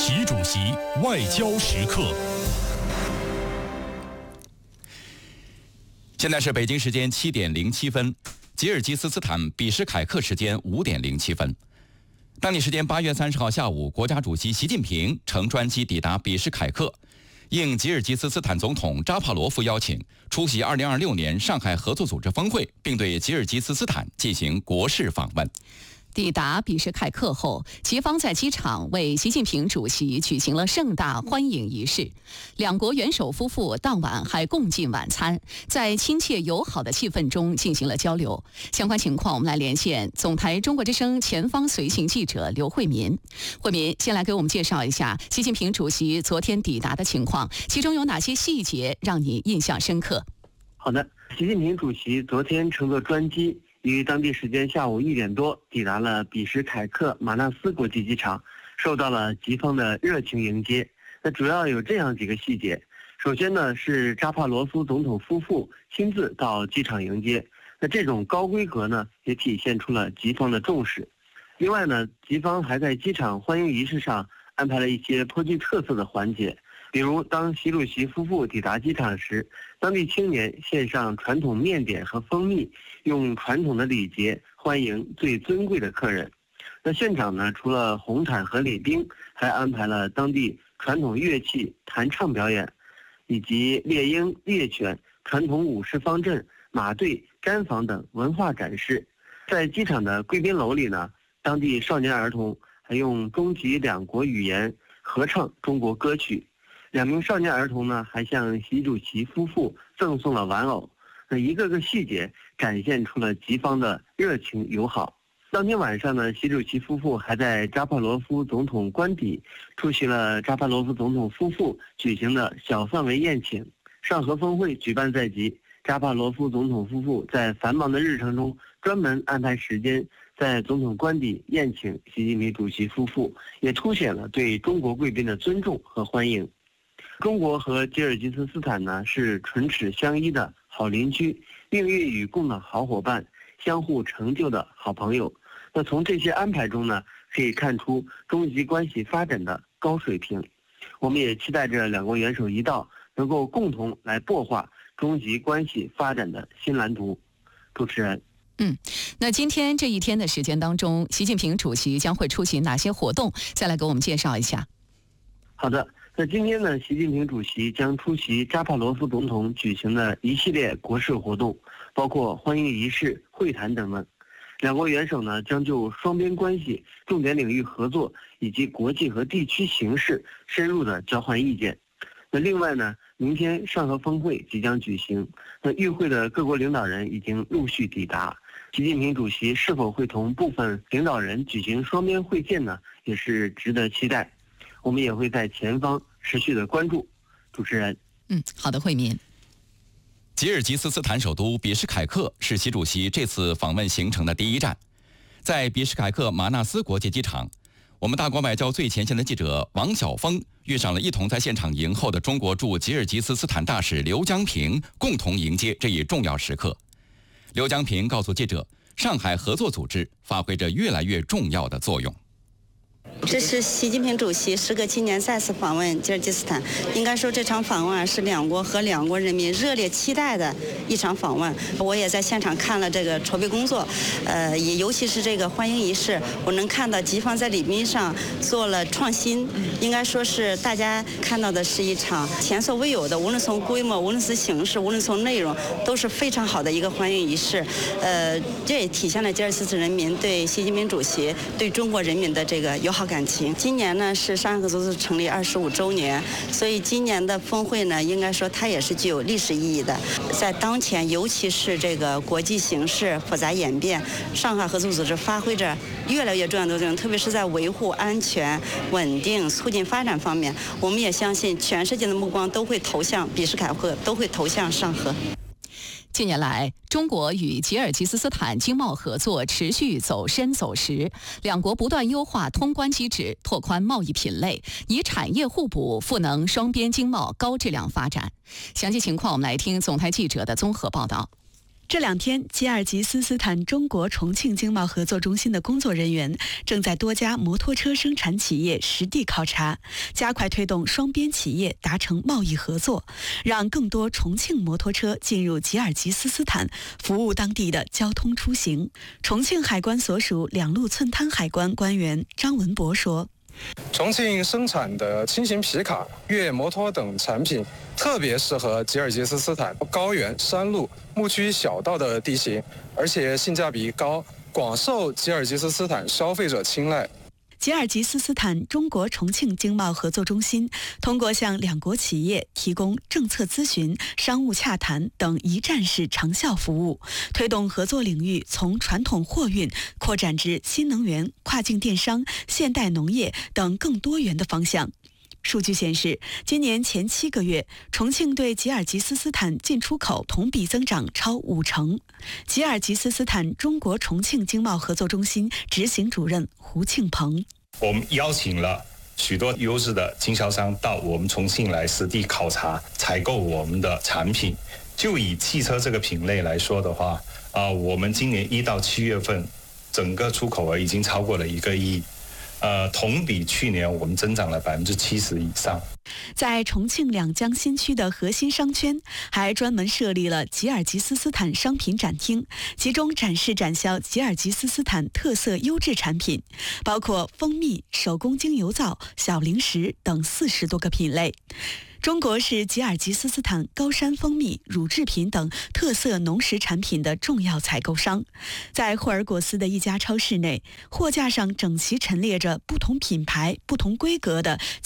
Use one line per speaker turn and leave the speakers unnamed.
习主席外交时刻。现在是北京时间7点07分，吉尔吉斯斯坦比什凯克时间5点07分。当地时间8月30号下午，国家主席习近平乘专机抵达比什凯克，应吉尔吉斯斯坦总统扎帕罗夫邀请，出席2026年上海合作组织峰会，并对吉尔吉斯斯坦进行国事访问。
抵达比什凯克后，吉方在机场为习近平主席举行了盛大欢迎仪式。两国元首夫妇当晚还共进晚餐，在亲切友好的气氛中进行了交流。相关情况，我们来连线总台中国之声前方随行记者刘慧民。慧民，先来给我们介绍一下习近平主席昨天抵达的情况，其中有哪些细节让你印象深刻？
好的，习近平主席昨天乘坐专机于当地时间下午1点多抵达了比什凯克马纳斯国际机场，受到了吉方的热情迎接。那主要有这样几个细节。首先呢，是扎帕罗夫总统夫妇亲自到机场迎接，那这种高规格呢，也体现出了吉方的重视。另外呢，吉方还在机场欢迎仪式上安排了一些颇具特色的环节，比如当习主席夫妇抵达机场时，当地青年献上传统面点和蜂蜜，用传统的礼节欢迎最尊贵的客人。那现场呢，除了红毯和礼宾，还安排了当地传统乐器弹唱表演，以及猎鹰、猎犬、传统武士方阵、马队、毡房等文化展示。在机场的贵宾楼里呢，当地少年儿童还用中吉两国语言合唱中国歌曲。2名少年儿童呢，还向习主席夫妇赠送了玩偶。那一个个细节展现出了吉方的热情友好。当天晚上呢，习主席夫妇还在扎帕罗夫总统官邸出席了扎帕罗夫总统夫妇举行的小范围宴请。上合峰会举办在即，扎帕罗夫总统夫妇在繁忙的日程中专门安排时间在总统官邸宴请习近平主席夫妇，也凸显了对中国贵宾的尊重和欢迎。中国和吉尔吉斯斯坦呢，是唇齿相依的好邻居，命运与共的好伙伴，相互成就的好朋友。那从这些安排中呢，可以看出中吉关系发展的高水平。我们也期待着两国元首一道，能够共同来擘画中吉关系发展的新蓝图。主持人。
那今天这一天的时间当中，习近平主席将会出席哪些活动？再来给我们介绍一下。
好的。那今天呢，习近平主席将出席扎帕罗夫总统举行的一系列国事活动，包括欢迎仪式、会谈等等。两国元首呢，将就双边关系、重点领域合作以及国际和地区形势深入的交换意见。那另外呢，明天上合峰会即将举行，那与会的各国领导人已经陆续抵达。习近平主席是否会同部分领导人举行双边会见呢，也是值得期待。我们也会在前方持续的关注。主持人。
好的，慧民。
吉尔吉斯斯坦首都比什凯克是习主席这次访问行程的第一站。在比什凯克马纳斯国际机场，我们大国外交最前线的记者王晓峰遇上了一同在现场迎候的中国驻吉尔吉斯斯坦大使刘江平，共同迎接这一重要时刻。刘江平告诉记者，上海合作组织发挥着越来越重要的作用。
这是习近平主席时隔7年再次访问吉尔吉斯斯坦，应该说这场访问是两国和两国人民热烈期待的一场访问。我也在现场看了这个筹备工作，也尤其是这个欢迎仪式，我能看到吉方在礼宾上做了创新，应该说是大家看到的是一场前所未有的，无论从规模，无论是形式，无论从内容，都是非常好的一个欢迎仪式。这也体现了吉尔吉斯人民对习近平主席、对中国人民的这个友好感情。今年呢是上海合作组织成立25周年，所以今年的峰会呢，应该说它也是具有历史意义的。在当前，尤其是这个国际形势复杂演变，上海合作组织发挥着越来越重要的作用，特别是在维护安全、稳定、促进发展方面，我们也相信全世界的目光都会投向比什凯克，都会投向上合。
近年来，中国与吉尔吉斯斯坦经贸合作持续走深走实，两国不断优化通关机制，拓宽贸易品类，以产业互补赋能双边经贸高质量发展。详细情况，我们来听总台记者的综合报道。
这2天，吉尔吉斯斯坦中国重庆经贸合作中心的工作人员正在多家摩托车生产企业实地考察，加快推动双边企业达成贸易合作，让更多重庆摩托车进入吉尔吉斯斯坦，服务当地的交通出行。重庆海关所属两路寸滩海关官员张文博说：“
重庆生产的轻型皮卡、越野摩托等产品特别适合吉尔吉斯斯坦高原、山路、牧区小道的地形，而且性价比高，广受吉尔吉斯斯坦消费者青睐。”
吉尔吉斯斯坦中国重庆经贸合作中心通过向两国企业提供政策咨询、商务洽谈等一站式长效服务，推动合作领域从传统货运扩展至新能源、跨境电商、现代农业等更多元的方向。数据显示，今年前7个月，重庆对吉尔吉斯斯坦进出口同比增长超50%。吉尔吉斯斯坦中国重庆经贸合作中心执行主任胡庆鹏：“
我们邀请了许多优质的经销商到我们重庆来实地考察、采购我们的产品。就以汽车这个品类来说的话，我们今年1到7月份，整个出口额已经超过了1个亿。同比去年我们增长了70%以上。”
在重庆两江新区的核心商圈，还专门设立了吉尔吉斯斯坦商品展厅，集中展示展销吉尔吉斯斯坦特色优质产品，包括蜂蜜、手工精油皂、小零食等40多个品类。中国是吉尔吉斯斯坦高山蜂蜜、乳制品等特色农食产品的重要采购商。在霍尔果斯的一家超市内，货架上整齐陈列着不同品牌、不同规格的